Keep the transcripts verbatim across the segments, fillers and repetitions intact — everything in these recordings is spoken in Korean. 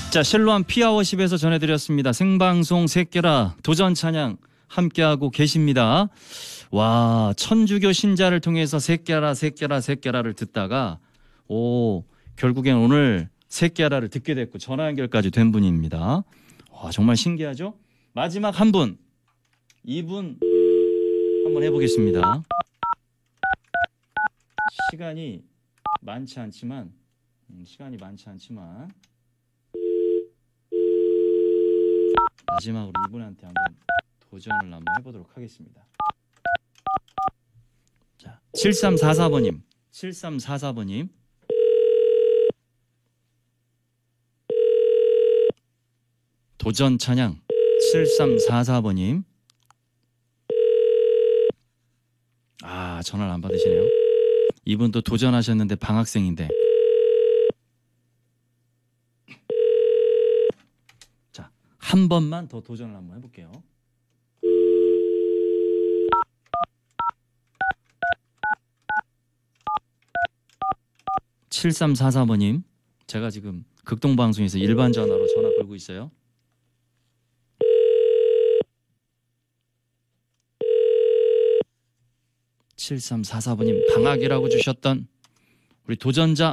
자, 실로암 피아워십에서 전해드렸습니다. 생방송 새끼라 도전 찬양 함께하고 계십니다. 와, 천주교 신자를 통해서 새끼라 새끼라 새끼라를 듣다가 오, 결국엔 오늘 새끼라를 듣게 됐고 전화 연결까지 된 분입니다. 와, 정말 신기하죠? 마지막 한 분, 이분 한번 해보겠습니다. 시간이 많지 않지만 음, 시간이 많지 않지만 마지막으로 이분한테 한번 도전을 한번 해보도록 하겠습니다. 자, 칠삼사사 번님, 칠삼사사 번님. 도전 찬양 칠삼사사 번님. 아, 전화를 안 받으시네요. 이분도 도전하셨는데 방학생인데. 자, 한 번만 더 도전을 한번 해볼게요. 칠삼사사 번님, 제가 지금 극동방송에서 일반 전화로 전화 걸고 있어요. 칠삼사사 번님, 방학이라고 주셨던 우리 도전자.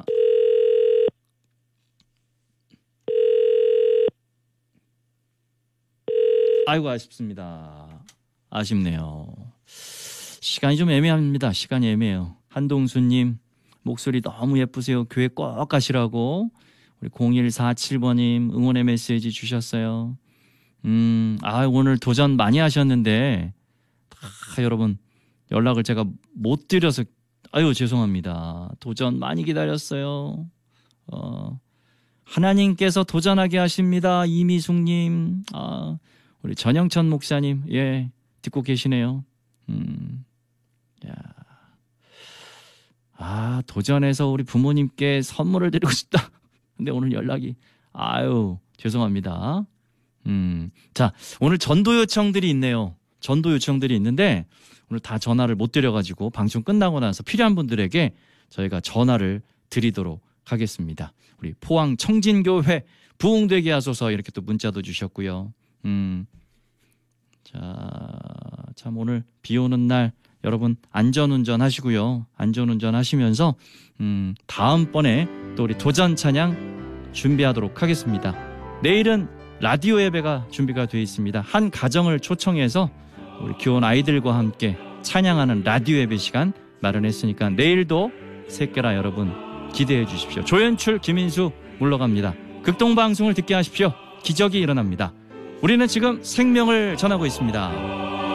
아이고, 아쉽습니다. 아쉽네요. 시간이 좀 애매합니다. 시간이 애매해요. 한동수님, 목소리 너무 예쁘세요. 교회 꼭 가시라고 우리 공일사칠 번님 응원의 메시지 주셨어요. 음, 아, 오늘 도전 많이 하셨는데 아, 여러분 연락을 제가 못 드려서 아유 죄송합니다. 도전 많이 기다렸어요. 어, 하나님께서 도전하게 하십니다. 이미숙님, 아, 우리 전영천 목사님, 예, 듣고 계시네요. 음, 야, 아, 도전해서 우리 부모님께 선물을 드리고 싶다. 근데 오늘 연락이 아유 죄송합니다. 음, 자, 오늘 전도 요청들이 있네요. 전도 요청들이 있는데 오늘 다 전화를 못 드려가지고 방송 끝나고 나서 필요한 분들에게 저희가 전화를 드리도록 하겠습니다. 우리 포항 청진교회 부흥되게 하소서 이렇게 또 문자도 주셨고요. 음, 자, 참 오늘 비 오는 날 여러분 안전운전 하시고요. 안전운전 하시면서 음, 다음번에 또 우리 도전 찬양 준비하도록 하겠습니다. 내일은 라디오 예배가 준비가 되어 있습니다. 한 가정을 초청해서 우리 귀여운 아이들과 함께 찬양하는 라디오 예배 시간 마련했으니까 내일도 새끼라 여러분 기대해 주십시오. 조연출 김인수 물러갑니다. 극동방송을 듣게 하십시오. 기적이 일어납니다. 우리는 지금 생명을 전하고 있습니다.